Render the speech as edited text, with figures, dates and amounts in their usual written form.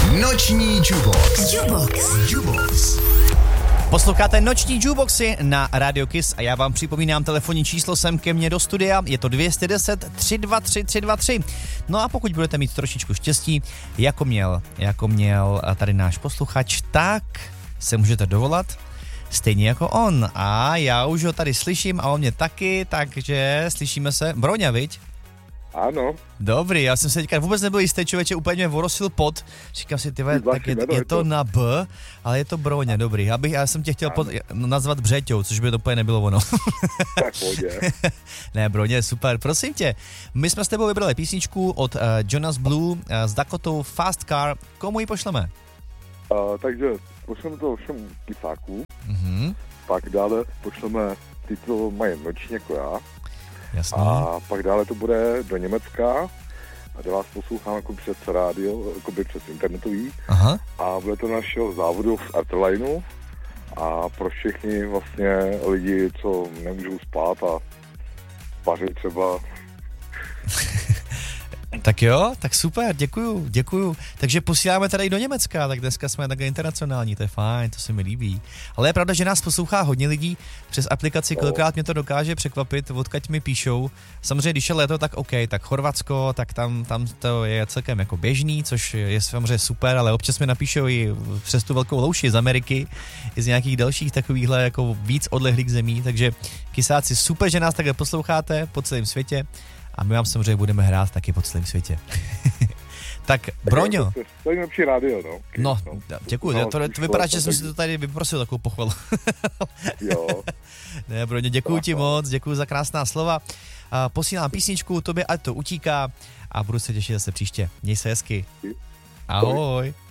Noční Jukebox. Posloucháte Noční Jukeboxy na Radio Kiss a já vám připomínám telefonní číslo sem ke mně do studia, je to 210 323 323. No a pokud budete mít trošičku štěstí, jako měl tady náš posluchač, tak se můžete dovolat stejně jako on. A já už ho tady slyším a on mě taky, takže slyšíme se. Broňa, viď? Ano. Dobrý, já jsem se teďka vůbec nebyl jistý, člověče, úplně mě orosil pot. Říkám si, tyhle, tak je to na B, ale je to Broňa, dobrý. Já jsem tě chtěl nazvat Břeťou, což by to úplně nebylo ono. Tak pojďte. Ne, Broňa je super, prosím tě. My jsme s tebou vybrali písničku od Jonas Blue s Dakotou Fast Car. Komu ji pošleme? Takže pošleme to všem kysákům. Pak dále pošleme ty, co mají noční jako já. Jasný. A pak dále to bude do Německa, a kde vás poslouchám jako přes rádio, jako přes internetový. Aha. A bude to našeho závodu v Arterlineu a pro všechny vlastně lidi, co nemůžou spát a paří třeba. Tak jo, tak super, děkuju. Takže posíláme tady i do Německa, tak dneska jsme takhle internacionální, to je fajn, to se mi líbí. Ale je pravda, že nás poslouchá hodně lidí přes aplikaci, kolikrát mě to dokáže překvapit, odkud mi píšou. Samozřejmě, když je léto, tak OK, tak Chorvatsko, tak tam to je celkem jako běžný, což je samozřejmě super, ale občas mi napíšou i přes tu velkou louši z Ameriky, i z nějakých dalších takovýchhle jako víc odlehlých zemí, takže kysáci, super, že nás takhle posloucháte po celém světě. A my vám samozřejmě budeme hrát taky po celém světě. Tak, Broňo. To je nejlepší rádio, no. No, děkuju. To vypadá, že jsem si to tady vyprosil takovou pochvalu. Jo. Ne, Broňo, děkuju ti moc, děkuju za krásná slova. Posílám písničku, tobě ať to utíká a budu se těšit zase příště. Měj se hezky. Ahoj.